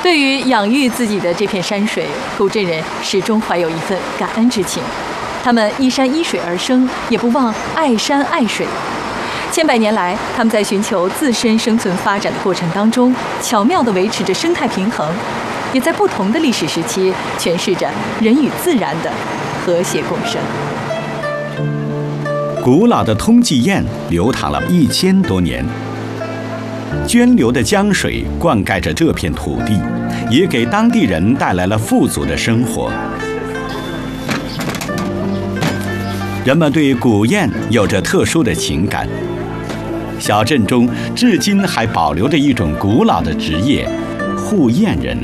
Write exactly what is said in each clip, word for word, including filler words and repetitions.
对于养育自己的这片山水，古镇人始终怀有一份感恩之情。他们依山依水而生，也不忘爱山爱水。千百年来，他们在寻求自身生存发展的过程当中，巧妙地维持着生态平衡，也在不同的历史时期诠释着人与自然的和谐共生。 古老的通济堰流淌了一千多年，涓流的江水灌溉着这片土地，也给当地人带来了富足的生活。人们对古堰有着特殊的情感。小镇中至今还保留着一种古老的职业——护堰人。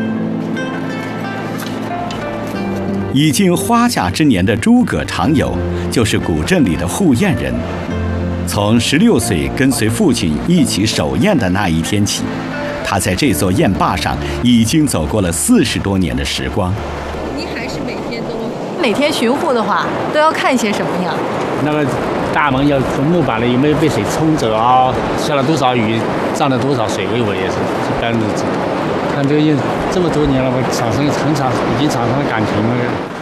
已经花甲之年的诸葛长友就是古镇里的护堰人。从十六岁跟随父亲一起守堰的那一天起，他在这座堰坝上已经走过了四十多年的时光。 你还是每天都每天巡护的话，都要看些什么呀？ 那个大门要木板的有没有被水冲走啊？下了多少雨，涨了多少水位，我也是一般都知道。看这个堰这么多年了，我产生很长，已经产生了感情了。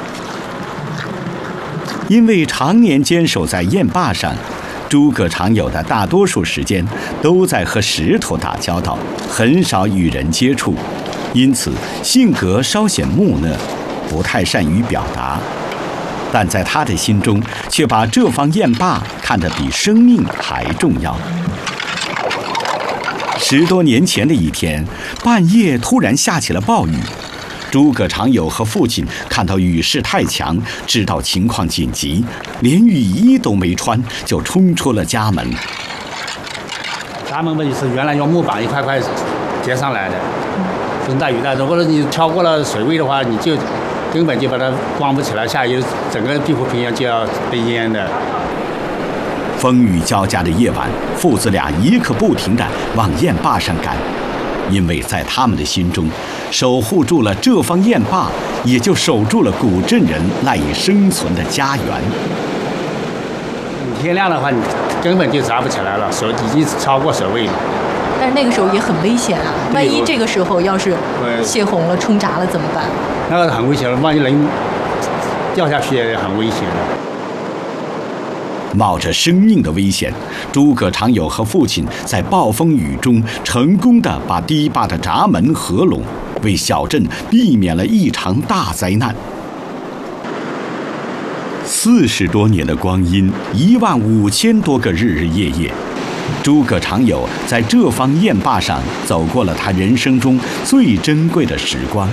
因为常年坚守在堰坝上，诸葛长友的大多数时间都在和石头打交道，很少与人接触，因此性格稍显木讷，不太善于表达。但在他的心中，却把这方堰坝看得比生命还重要。十多年前的一天，半夜突然下起了暴雨。诸葛长友和父亲看到雨势太强，知道情况紧急，连雨衣都没穿，就冲出了家门。 咱们问题是原来用木板一块块叠上来的，风大雨大，如果你超过了水位的话，你就根本就把它光不起来，下游整个碧湖平原就要被淹的。 风雨交加的夜晚，父子俩一刻不停地往堰坝上赶，因为在他们的心中，守护住了这方堰坝，也就守住了古镇人赖以生存的家园。 天亮的话，你根本就扎不起来了，手已经超过水位了。 但是那个时候也很危险啊！万一这个时候要是泄洪了、冲闸了怎么办？ 那个很危险了，万一人掉下去也很危险的。 冒着生命的危险，诸葛长友和父亲在暴风雨中成功地把堤坝的闸门合拢，为小镇避免了一场大灾难。四十多年的光阴，一万五千多个日日夜夜，诸葛长友在这方堰坝上走过了他人生中最珍贵的时光。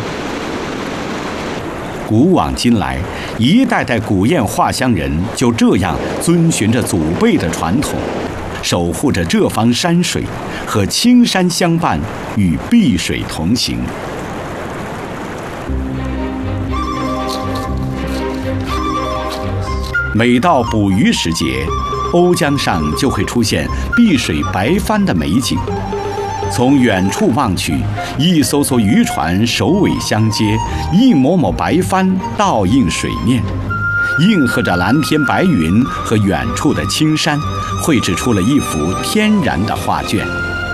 古往今来，一代代古堰画乡人就这样遵循着祖辈的传统，守护着这方山水，和青山相伴，与碧水同行。每到捕鱼时节，瓯江上就会出现碧水白帆的美景。从远处望去，一艘艘渔船首尾相接，一抹抹白帆倒映水面，应和着蓝天白云和远处的青山，绘制出了一幅天然的画卷。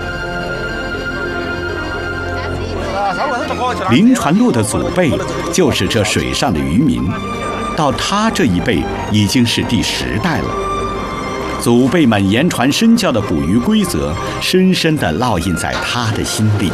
林传禄的祖辈就是这水上的渔民，到他这一辈已经是第十代了。祖辈们言传身教的捕鱼规则，深深地烙印在他的心里。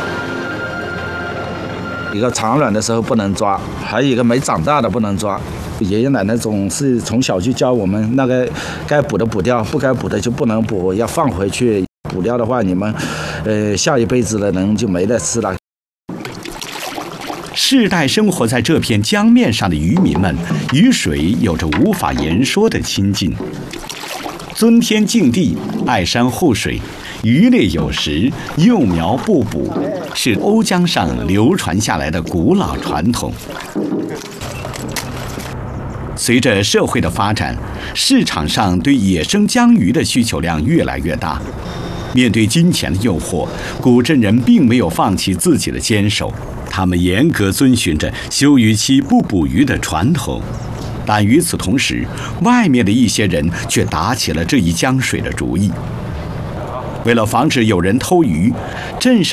一个产卵的时候不能抓，还有一个没长大的不能抓。爷爷奶奶总是从小就教我们，那个该捕的捕掉，不该捕的就不能捕，要放回去。捕掉的话，你们，呃，下一辈子的人就没得吃了。 世代生活在这片江面上的渔民们，与水有着无法言说的亲近。尊天敬地，爱山护水，渔猎有时，幼苗不捕，是瓯江上流传下来的古老传统。随着社会的发展，市场上对野生江鱼的需求量越来越大。面对金钱的诱惑，古镇人并没有放弃自己的坚守，他们严格遵循着休渔期不捕鱼的传统。但与此同时，外面的一些人却打起了这一江水的主意。为了防止有人偷鱼，镇上